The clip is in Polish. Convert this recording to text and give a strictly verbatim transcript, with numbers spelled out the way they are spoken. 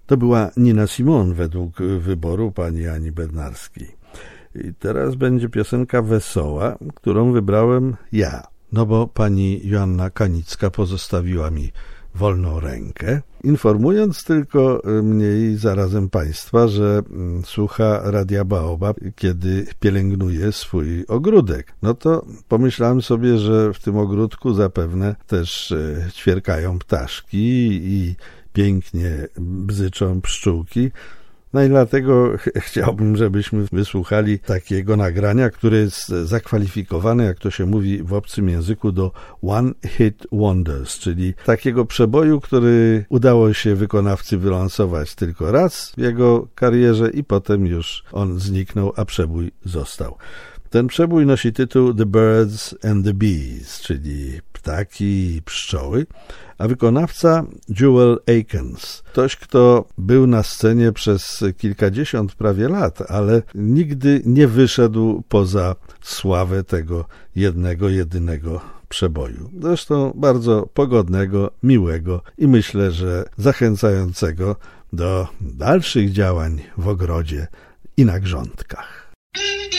To była Nina Simone według wyboru pani Ani Bednarskiej. I teraz będzie piosenka wesoła, którą wybrałem ja, no bo pani Joanna Kanicka pozostawiła mi wolną rękę, informując tylko mnie i zarazem państwa, że słucha Radia Baobab, kiedy pielęgnuje swój ogródek. No to pomyślałem sobie, że w tym ogródku zapewne też ćwierkają ptaszki i pięknie bzyczą pszczółki. No i dlatego ch- chciałbym, żebyśmy wysłuchali takiego nagrania, które jest zakwalifikowane, jak to się mówi w obcym języku, do One Hit Wonders, czyli takiego przeboju, który udało się wykonawcy wylansować tylko raz w jego karierze i potem już on zniknął, a przebój został. Ten przebój nosi tytuł The Birds and the Bees, czyli ptaki i pszczoły, a wykonawca Jewel Akins. Ktoś, kto był na scenie przez kilkadziesiąt prawie lat, ale nigdy nie wyszedł poza sławę tego jednego, jedynego przeboju. Zresztą bardzo pogodnego, miłego i myślę, że zachęcającego do dalszych działań w ogrodzie i na grządkach.